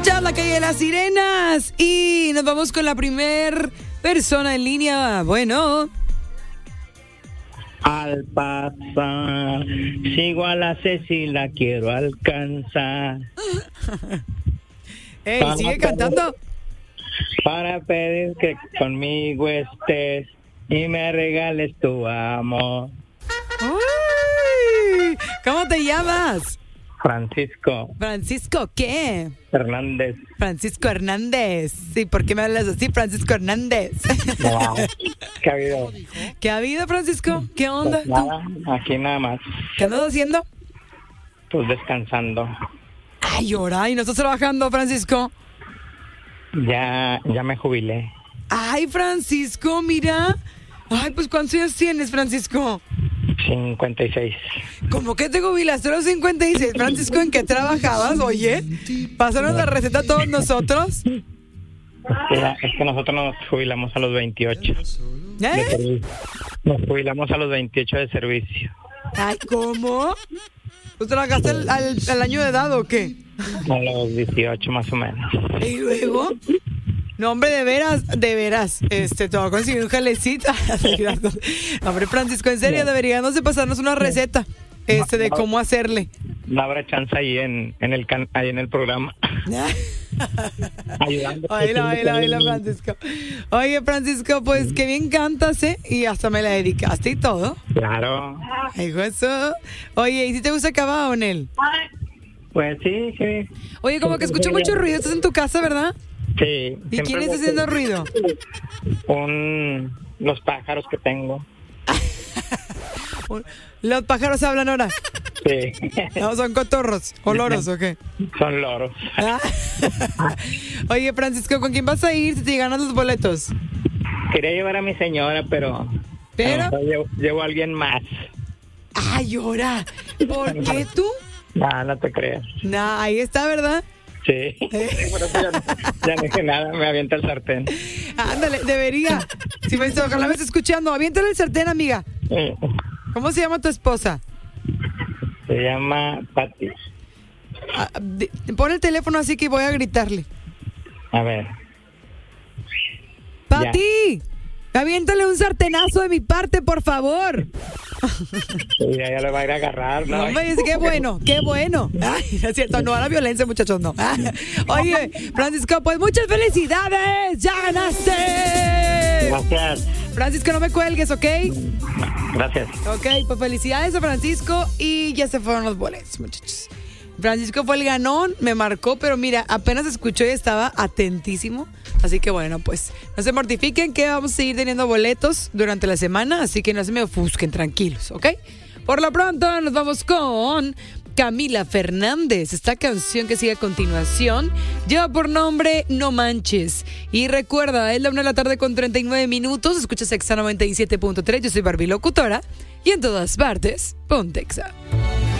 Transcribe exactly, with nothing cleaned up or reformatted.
escuchar La Calle de las Sirenas y nos vamos con la primer persona en línea. Bueno. Al pasar, sigo a la Ceci, la quiero alcanzar. Ey, sigue cantando. Para pedir que conmigo estés y me regales tu amor. Uy, ¿cómo te llamas? Francisco. Francisco, ¿qué? Hernández. Francisco Hernández. Sí, ¿por qué me hablas así, Francisco Hernández? Wow. ¿Qué ha habido? ¿Qué ha habido, Francisco? ¿Qué onda? Pues nada, aquí nada más. ¿Qué andas haciendo? Pues descansando. Ay, ahora, ¿y no estás trabajando, Francisco? Ya, ya me jubilé. Ay, Francisco, mira. Ay, pues ¿cuántos años tienes, Francisco? cincuenta y seis. ¿Cómo que te jubilaste a los cincuenta y seis, Francisco? ¿En qué trabajabas? Oye, pasaron la receta a todos nosotros. Es que, es que nosotros nos jubilamos a los veintiocho. ¿Eh? Nos jubilamos a los veintiocho de servicio. Ay, ¿cómo? ¿Tú trabajaste al, al, al año de edad o qué? A los dieciocho más o menos. ¿Y luego? No, hombre, de veras, de veras. Este, te voy a conseguir un jalecito. Hombre, Francisco, en serio, deberíamos de pasarnos una receta este, de cómo hacerle. No habrá chance ahí en, en, el, can, ahí en el programa. Ayudando. Oíla, oíla, oíla, Francisco. Oye, Francisco, pues qué bien cantas, ¿eh? Y hasta me la dedicaste y todo. Claro. Ay, eso. Oye, ¿y si te gusta Cabaonel? Pues sí, sí. Oye, como que escucho mucho ruido. Estás en tu casa, ¿verdad? Sí. ¿Y quién está haciendo ruido? Un, los pájaros que tengo. ¿Los pájaros hablan ahora? Sí. No, son cotorros o loros, ¿o qué? Son loros. Ah. Oye, Francisco, ¿con quién vas a ir si te ganas los boletos? Quería llevar a mi señora, pero... ¿Pero? A lo mejor llevo, llevo a alguien más. Ay, ahora. ¿Por qué tú? No, no te creas. Nah, ahí está, ¿verdad? Sí. Bueno, ya, no, ya no dije nada, me avienta el sartén. Ándale, debería. Si me ojalá me estés escuchando, aviéntale el sartén, amiga. Sí. ¿Cómo se llama tu esposa? Se llama Pati. Ah, de, pon el teléfono así que voy a gritarle. A ver. ¡Pati! Aviéntale un sartenazo de mi parte, por favor. Sí, ya, ya le va a ir a agarrar, ¿no? No me dice, qué bueno, qué bueno. Ay, no es cierto, no a la violencia, muchachos, no. Oye, Francisco, pues muchas felicidades. ¡Ya ganaste! Gracias. Francisco, no me cuelgues, ¿ok? Gracias. Ok, pues felicidades a Francisco y ya se fueron los boletos, muchachos. Francisco fue el ganón, me marcó, pero mira, apenas escuchó y estaba atentísimo. Así que bueno, pues no se mortifiquen que vamos a seguir teniendo boletos durante la semana, así que no se me ofusquen, tranquilos, ¿ok? Por lo pronto nos vamos con Camila Fernández. Esta canción que sigue a continuación lleva por nombre No Manches. Y recuerda, es la una de la tarde con treinta y nueve minutos. Escuchas Exa noventa y siete punto tres. Yo soy Barbie Locutora. Y en todas partes, ponte Exa.